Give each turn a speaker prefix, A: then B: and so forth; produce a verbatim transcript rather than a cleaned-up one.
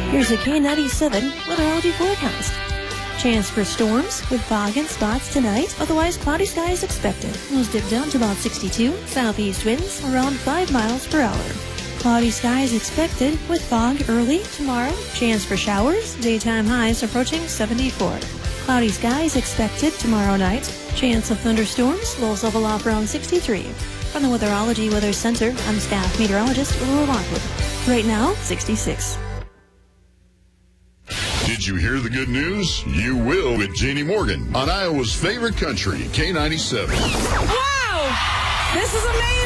A: Here's a K ninety-seven weatherology forecast. Chance for storms with fog and spots tonight. Otherwise, cloudy skies expected. Lows dip down to about sixty-two. Southeast winds around five miles per hour. Cloudy skies expected with fog early tomorrow. Chance for showers. Daytime highs approaching seventy-four. Cloudy skies expected tomorrow night. Chance of thunderstorms. Lows level off around sixty-three. From the Weatherology Weather Center, I'm staff meteorologist Laura Lockwood. Right now, sixty-six.
B: Did you hear the good news? You will with Jeannie Morgan on Iowa's favorite country, K ninety-seven.
C: Wow! This is amazing!